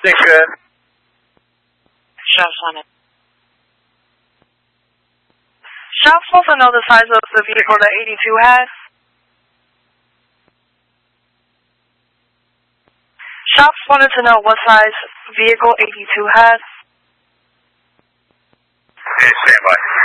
Thanks, good. Shops on it. Shops wants to know the size of the vehicle that 82 has. Shops wanted to know what size vehicle 82 has. Okay, stand by.